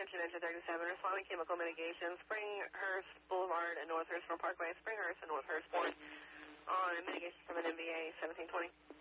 attention, engine 37, responding chemical mitigation, Springhurst Boulevard and Northhurst Parkway, Springhurst and Northhurst Board on mitigation from an MVA 1720.